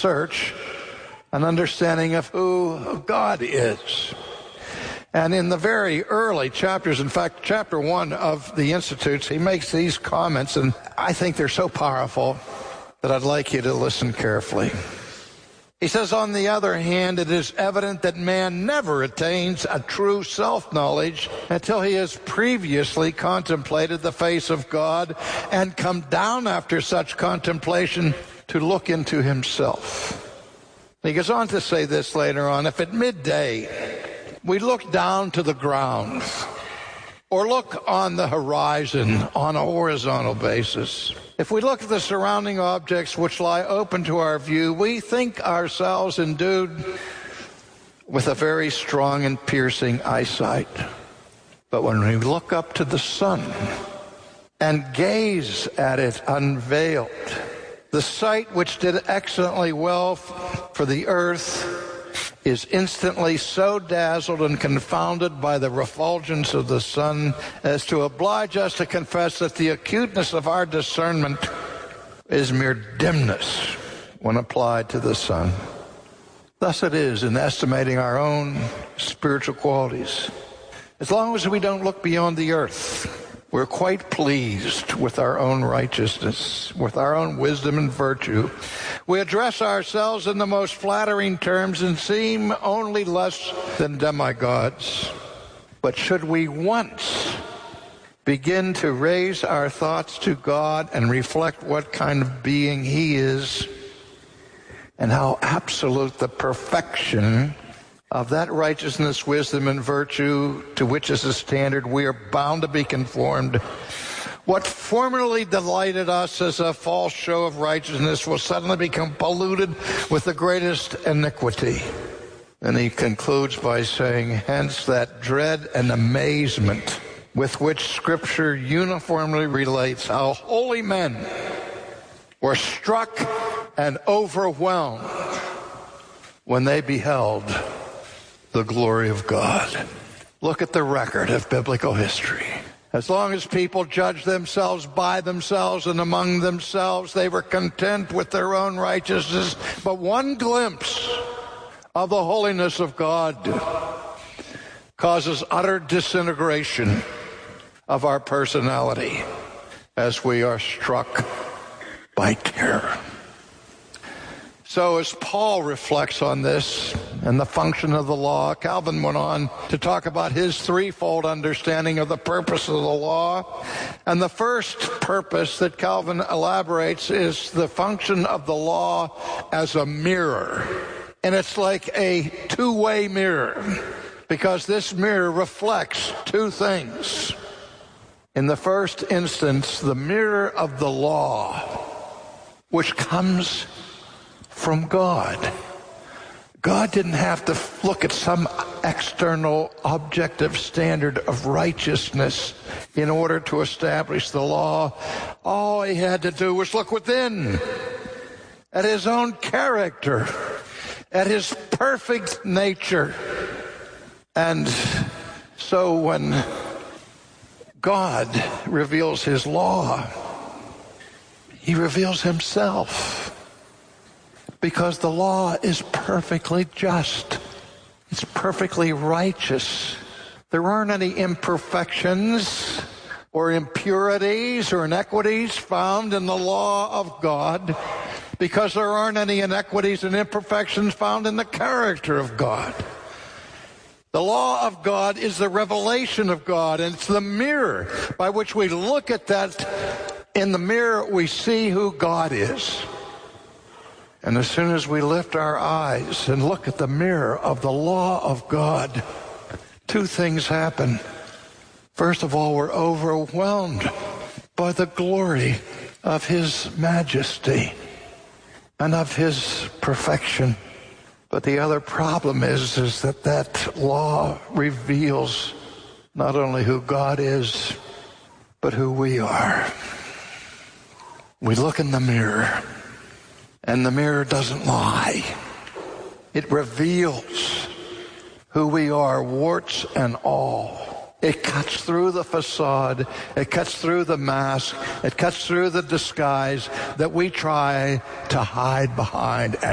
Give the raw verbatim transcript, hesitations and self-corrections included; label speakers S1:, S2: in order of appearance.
S1: search an understanding of who God is. And in the very early chapters, in fact, chapter one of the Institutes, he makes these comments, and I think they're so powerful that I'd like you to listen carefully. He says, on the other hand, it is evident that man never attains a true self-knowledge until he has previously contemplated the face of God and come down after such contemplation to look into himself. He goes on to say this later on, if at midday we look down to the ground or look on the horizon on a horizontal basis, if we look at the surrounding objects which lie open to our view, we think ourselves endued with a very strong and piercing eyesight. But when we look up to the sun and gaze at it unveiled, the sight which did excellently well for the earth is instantly so dazzled and confounded by the refulgence of the sun as to oblige us to confess that the acuteness of our discernment is mere dimness when applied to the sun. Thus it is in estimating our own spiritual qualities. As long as we don't look beyond the earth, we're quite pleased with our own righteousness, with our own wisdom and virtue. We address ourselves in the most flattering terms and seem only less than demigods. But should we once begin to raise our thoughts to God and reflect what kind of being He is and how absolute the perfection of that righteousness, wisdom, and virtue to which is a standard we are bound to be conformed, what formerly delighted us as a false show of righteousness will suddenly become polluted with the greatest iniquity. And he concludes by saying, hence that dread and amazement with which Scripture uniformly relates how holy men were struck and overwhelmed when they beheld the glory of God. Look at the record of biblical history. As long as people judged themselves by themselves and among themselves, they were content with their own righteousness. But one glimpse of the holiness of God causes utter disintegration of our personality as we are struck by terror. So as Paul reflects on this and the function of the law, Calvin went on to talk about his threefold understanding of the purpose of the law. And the first purpose that Calvin elaborates is the function of the law as a mirror. And it's like a two-way mirror, because this mirror reflects two things. In the first instance, the mirror of the law, which comes from God. God didn't have to look at some external objective standard of righteousness in order to establish the law. All he had to do was look within at his own character, at his perfect nature. And so when God reveals his law, he reveals himself. Because the law is perfectly just. It's perfectly righteous. There aren't any imperfections or impurities or inequities found in the law of God, because there aren't any inequities and imperfections found in the character of God. The law of God is the revelation of God, and it's the mirror by which we look at that. In the mirror, we see who God is. And as soon as we lift our eyes and look at the mirror of the law of God, two things happen. First of all, we're overwhelmed by the glory of his majesty and of his perfection. But the other problem is, is that that law reveals not only who God is, but who we are. We look in the mirror, and the mirror doesn't lie. It reveals who we are, warts and all. It cuts through the facade. It cuts through the mask. It cuts through the disguise that we try to hide behind.